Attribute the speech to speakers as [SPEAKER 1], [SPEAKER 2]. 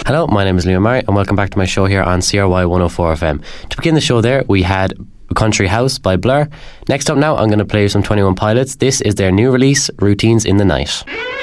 [SPEAKER 1] Hello, my name is Liam Murray and welcome back to my show here on CRY 104 FM. To begin the show there, we had Country House by Blur. Next up now, I'm going to play you some 21 Pilots. This is their new release, Routines in the Night.